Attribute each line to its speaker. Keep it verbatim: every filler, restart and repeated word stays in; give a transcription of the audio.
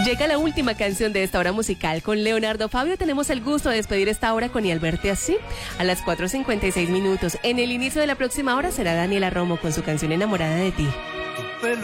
Speaker 1: Llega la última canción de esta hora musical. Con Leonardo Fabio tenemos el gusto de despedir esta hora con Y al verte así, a las cuatro cincuenta y seis minutos. En el inicio de la próxima hora será Daniela Romo con su canción Enamorada de ti.